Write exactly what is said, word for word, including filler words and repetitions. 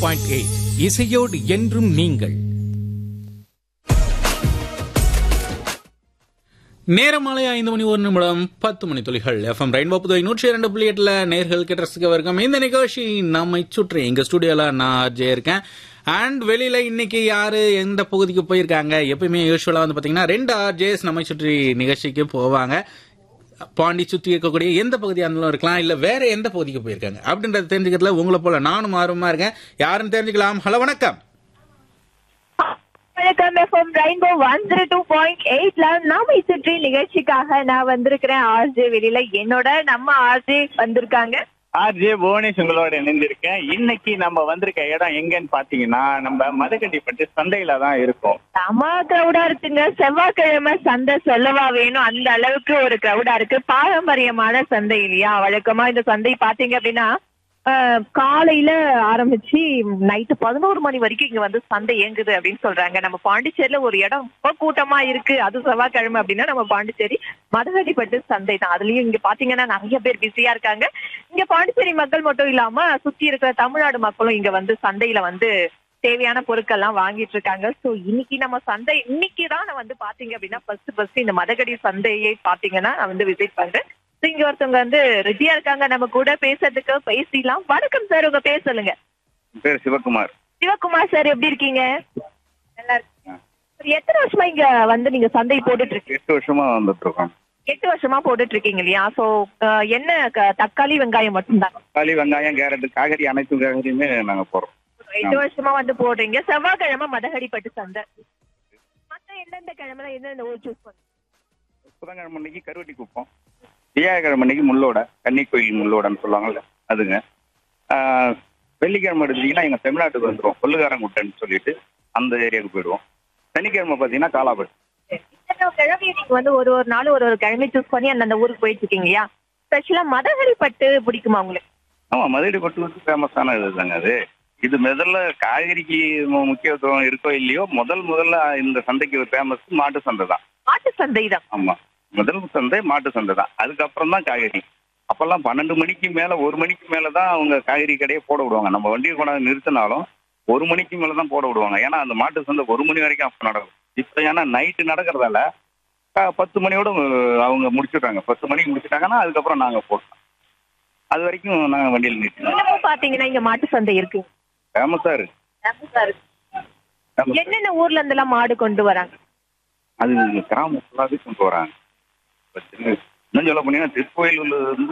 Point eight இசையோடு என்றும் நீங்கள். நேரம் மாலை ஐந்து மணி ஒரு நிமிடம் பத்து மணி துளிகள். எஃப்எம் ரெயின்போ புதுவை நூற்றி இரண்டு புள்ளி எட்டுல நேர்கள் கிட்ட ரசிக்க இருக்கும் இந்த நிகழ்ச்சி நம்மை சுற்றி. எங்க ஸ்டுடியோல நான் ஆர்ஜே இருக்கேன். அண்ட் வெளியில இன்னைக்கு யாரு எந்த பகுதிக்கு போயிருக்காங்க? எப்பயுமே யூஸ்வலா வந்து பாத்தீங்கன்னா ரெண்டு ஆர்ஜேஸ் நம்மை சுற்றி நிகழ்ச்சிக்கு போவாங்க. பாண்டி சுற்றி இருக்கக்கூடிய எந்த பகுதியா இருந்தாலும் இருக்கலாம், இல்ல வேற எந்த பகுதிக்கு போயிருக்காங்க அப்படின்றத தெரிஞ்சுக்கிறதுல உங்களை போல நானும் ஆர்வமா இருக்கேன். யாருன்னு தெரிஞ்சுக்கலாம். ஹலோ, வணக்கம். வணக்கம். FM rainbow one zero two point எயிட்ல நாம சுற்றி நிகழ்ச்சிக்காக நான் வந்திருக்கிறேன். ஆர்ஜே வெளியில என்னோட நம்ம ஆர்ஜே வந்திருக்காங்க. ஆர்ஜே புவனேஷ் உங்களோட இணைந்திருக்கேன். இன்னைக்கு நம்ம வந்திருக்க இடம் எங்கன்னு பாத்தீங்கன்னா நம்ம மதகண்டிப்பட்டு சந்தையில தான் இருக்கோம். செம கிரௌடா இருக்குங்க. செவ்வாய்க்கிழமை சந்தை சொல்லவா வேணும், அந்த அளவுக்கு ஒரு கிரௌடா இருக்கு. பாரம்பரியமான சந்தை இல்லையா? வழக்கமா இந்த சந்தை பாத்தீங்க அப்படின்னா காலையில ஆரம்பிச்சு நைட்டு பதினோரு மணி வரைக்கும் இங்க வந்து சந்தை இயங்குது அப்படின்னு சொல்றாங்க. நம்ம பாண்டிச்சேரியில ஒரு இடம் ரொம்ப கூட்டமா இருக்கு, அது செவ்வாய்க்கிழமை அப்படின்னா நம்ம பாண்டிச்சேரி மதகடிப்பட்டு சந்தை தான். அதுலயும் இங்க பாத்தீங்கன்னா நிறைய பேர் பிஸியா இருக்காங்க. இங்க பாண்டிச்சேரி மக்கள் மட்டும் இல்லாம சுத்தி இருக்கிற தமிழ்நாடு மக்களும் இங்க வந்து சந்தையில வந்து தேவையான பொருட்கள் எல்லாம் வாங்கிட்டு இருக்காங்க. சோ இன்னைக்கு நம்ம சந்தை இன்னைக்குதான் நான் வந்து பாத்தீங்க அப்படின்னா ஃபர்ஸ்ட் ஃபர்ஸ்ட் இந்த மதகடி சந்தையை பாத்தீங்கன்னா நான் வந்து விசிட் பண்றேன். இங்க ஒருத்தவங்க வந்து ரெடியா இருக்காங்க நம்ம கூட பேசுறதுக்கு. பேசிடலாம். வணக்கம் சார், உங்க பேர் சொல்லுங்க. பேர் சிவகுமார். சிவகுமார் சார், எப்படி இருக்கீங்க? நல்லா இருக்கீங்க. எத்தனை வருஷமா இங்க வந்து நீங்க சந்தை போட்டுட்டு இருக்கீங்க? எட்டு வருஷமா வந்துட்டு இருக்கோம். எட்டு வருஷமா போட்டுட்டு இருக்கீங்க இல்லையா? சோ என்ன தக்காளி வெங்காயம் மட்டும்தான்? தக்காளி வெங்காயம் கேரட் காய்கறி அனைத்து காய்கறியுமே நாங்க போறோம். எட்டு வருஷமா வந்து போடுறீங்க. செவ்வாய்க்கிழமை மதகடிப்பட்டு சந்தை. மத்த எந்தெந்த கிழமை எந்தெந்த ஊர் சூஸ் பண்ணுங்க? புதன்கிழமை அன்னைக்கு கருவட்டி குப்பம், வியாழக்கிழமை அன்னைக்கு முள்ளோட கன்னி கோயில் முள்ளோடன்னு சொல்லுவாங்கல்ல அதுங்க. வெள்ளிக்கிழமை எடுத்தீங்கன்னா எங்க தமிழ்நாட்டுக்கு வந்துடுவோம், கொல்லுகாரங்குட்டைன்னு சொல்லிட்டு அந்த ஏரியாவுக்கு போயிடுவோம். சனிக்கிழமை பாத்தீங்கன்னா காலாபட்டு. கிழமை நீங்க வந்து ஒரு ஒரு நாள் ஒரு ஒரு கிழமை சூஸ் பண்ணி அந்தந்த ஊருக்கு போயிட்டு இருக்கீங்க இல்லையா? ஸ்பெஷலா மதகடிப்பட்டு பிடிக்குமா உங்களுக்கு? ஆமா, மதுரைப்பட்டு வந்து ஃபேமஸான இதுதாங்க. அது இது முதல்ல காய்கறிக்கு முக்கியத்துவம் இருக்கோ இல்லையோ, முதல் முதல்ல இந்த சந்தைக்கு ஃபேமஸ் மாட்டு சந்தை தான். மாட்டு சந்தை தான். ஆமா, முதல் சந்தை மாட்டு சந்தை தான். அதுக்கப்புறம் தான் காய்கறி. அப்பெல்லாம் பன்னெண்டு மணிக்கு மேல ஒரு மணிக்கு மேலதான் அவங்க காய்கறி கடையை போட விடுவாங்க. நம்ம வண்டியை கொண்டாந்து நிறுத்தினாலும் ஒரு மணிக்கு மேலதான் போட விடுவாங்க. ஏன்னா அந்த மாட்டு சந்தை ஒரு மணி வரைக்கும் அப்ப நடக்கும். இப்ப ஏன்னா நைட்டு நடக்கிறதால பத்து மணியோட அவங்க முடிச்சுட்டாங்க. பத்து மணிக்கு முடிச்சுட்டாங்கன்னா அதுக்கப்புறம் நாங்க போட்டோம். அது வரைக்கும் நாங்க வண்டியில் நிறுத்தினோம். பாத்தீங்கன்னா இங்க மாட்டு சந்தை இருக்கு, ஃபேமஸா இருக்கு. என்னென்ன ஊர்ல இருந்து எல்லாம் மாடு கொண்டு வராங்க? அது கிராமம் ஃபுல்லாவே கொண்டு வராங்க. இன்னும் சொல்ல போனீங்கன்னா திருக்கோயிலூர்ல இருந்து